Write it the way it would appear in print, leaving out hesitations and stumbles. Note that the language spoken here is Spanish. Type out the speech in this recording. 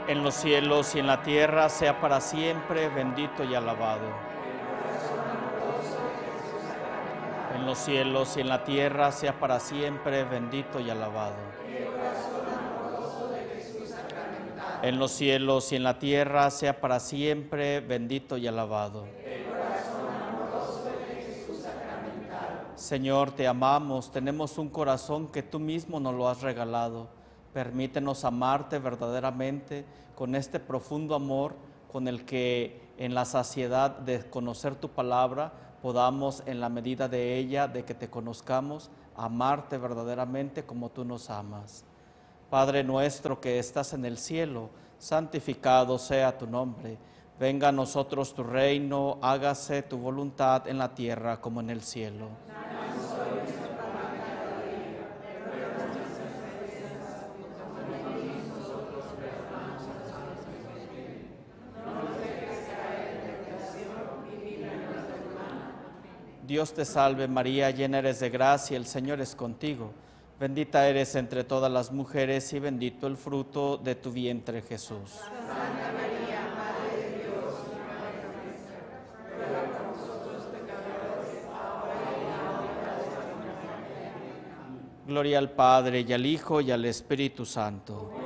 en los cielos y en la tierra, sea para siempre bendito y alabado. En los cielos y en la tierra, sea para siempre bendito y alabado. En los cielos y en la tierra, sea para siempre bendito y alabado. Señor, te amamos, tenemos un corazón que tú mismo nos lo has regalado. Permítenos amarte verdaderamente con este profundo amor con el que en la saciedad de conocer tu palabra podamos, en la medida de ella, de que te conozcamos, amarte verdaderamente como tú nos amas. Padre nuestro que estás en el cielo, santificado sea tu nombre. Venga a nosotros tu reino, hágase tu voluntad en la tierra como en el cielo. Dios te salve María, llena eres de gracia, el Señor es contigo. Bendita eres entre todas las mujeres y bendito el fruto de tu vientre, Jesús. Santa María, Madre de Dios y Madre nuestra, ruega por nosotros pecadores, ahora y en la hora de nuestra muerte. Gloria al Padre, y al Hijo, y al Espíritu Santo.